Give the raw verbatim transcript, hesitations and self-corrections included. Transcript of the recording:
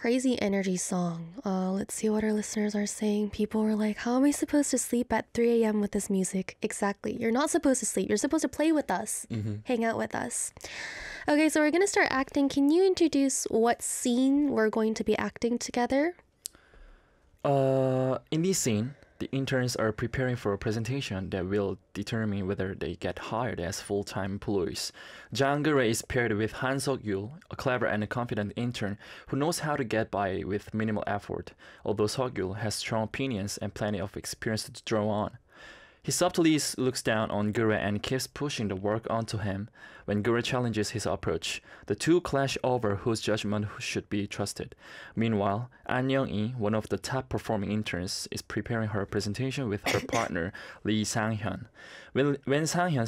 crazy energy song. Uh, let's see what our listeners are saying. People were like, how am I supposed to sleep at three a.m. with this music? Exactly. You're not supposed to sleep. You're supposed to play with us. Mm-hmm. Hang out with us. Okay, so we're going to start acting. Can you introduce what scene we're going to be acting together? Uh, in this scene, the interns are preparing for a presentation that will determine whether they get hired as full-time employees. Jang Geure is paired with Han Seok-yul, a clever and confident intern who knows how to get by with minimal effort, although Seok-yul has strong opinions and plenty of experience to draw on. He subtly looks down on Geure and keeps pushing the work onto him. When Geure challenges his approach, the two clash over whose judgment should be trusted. Meanwhile, An Young-i, one of the top-performing interns, is preparing her presentation with her partner, Lee Sang-hyun. When, when Sang-hyun